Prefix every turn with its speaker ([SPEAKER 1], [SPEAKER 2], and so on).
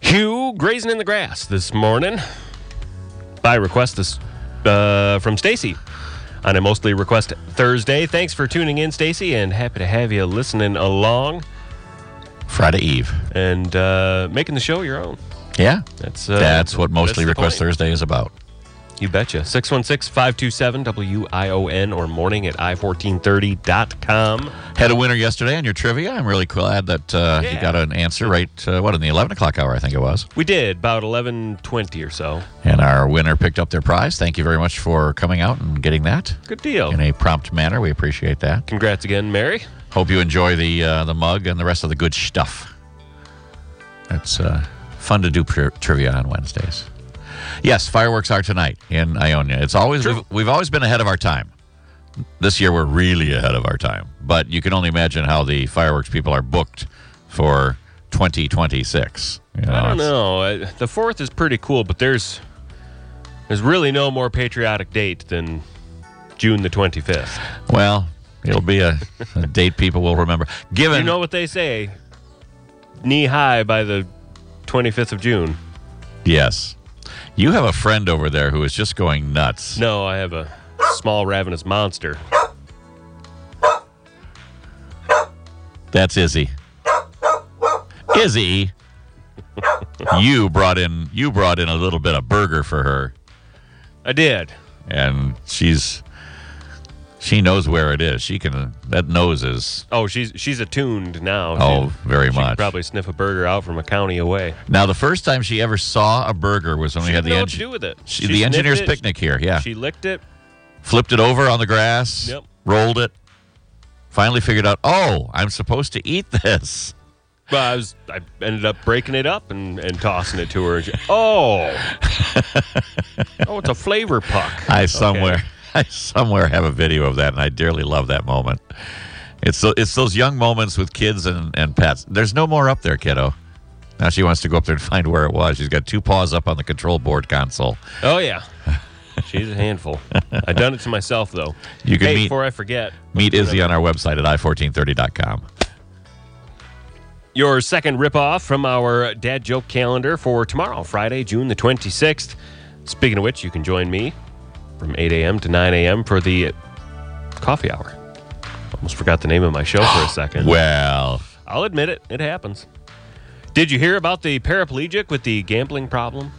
[SPEAKER 1] Q grazing in the grass this morning by request from Stacy on a mostly request Thursday. Thanks for tuning in, Stacy, and happy to have you listening along.
[SPEAKER 2] Friday Eve.
[SPEAKER 1] And making the show your own.
[SPEAKER 2] Yeah. That's what Mostly Request Thursday is about.
[SPEAKER 1] You betcha. 616-527-WION or morning at i1430.com.
[SPEAKER 2] Had a winner yesterday on your trivia. I'm really glad that you got an answer right, in the 11 o'clock hour, I think it was.
[SPEAKER 1] We did, about 11:20 or so.
[SPEAKER 2] And our winner picked up their prize. Thank you very much for coming out and getting that.
[SPEAKER 1] Good deal.
[SPEAKER 2] In a prompt manner. We appreciate that.
[SPEAKER 1] Congrats again, Mary.
[SPEAKER 2] Hope you enjoy the mug and the rest of the good stuff. It's fun to do trivia on Wednesdays. Yes, fireworks are tonight in Ionia. It's always we've always been ahead of our time. This year we're really ahead of our time. But you can only imagine how the fireworks people are booked for 2026.
[SPEAKER 1] I don't know. The 4th is pretty cool, but there's really no more patriotic date than June the 25th.
[SPEAKER 2] Well, it'll be a date people will remember.
[SPEAKER 1] You know what they say, knee high by the 25th of June.
[SPEAKER 2] Yes. You have a friend over there who is just going nuts.
[SPEAKER 1] No, I have a small ravenous monster.
[SPEAKER 2] That's Izzy. Izzy, you brought in a little bit of burger for her.
[SPEAKER 1] I did.
[SPEAKER 2] And she knows where it is. That nose is...
[SPEAKER 1] Oh, she's attuned now.
[SPEAKER 2] Oh, very
[SPEAKER 1] She
[SPEAKER 2] much.
[SPEAKER 1] could probably sniff a burger out from a county away.
[SPEAKER 2] Now, the first time she ever saw a burger was when we had the
[SPEAKER 1] what to do with it.
[SPEAKER 2] the engineer's picnic here. Yeah,
[SPEAKER 1] she licked it,
[SPEAKER 2] flipped it over on the grass.
[SPEAKER 1] Yep.
[SPEAKER 2] Rolled it. Finally figured out, I'm supposed to eat this.
[SPEAKER 1] Well, I ended up breaking it up and tossing it to her. And it's a flavor puck.
[SPEAKER 2] I somewhere have a video of that, and I dearly love that moment. It's those young moments with kids and pets. There's no more up there, kiddo. Now she wants to go up there and find where it was. She's got 2 paws up on the control board console.
[SPEAKER 1] Oh, yeah. She's a handful. I've done it to myself, though. Before I forget.
[SPEAKER 2] Meet Izzy on our website at i1430.com.
[SPEAKER 1] Your second ripoff from our dad joke calendar for tomorrow, Friday, June the 26th. Speaking of which, you can join me from 8 a.m. to 9 a.m. for the coffee hour. Almost forgot the name of my show for a second.
[SPEAKER 2] Well,
[SPEAKER 1] I'll admit it. It happens. Did you hear about the paraplegic with the gambling problem?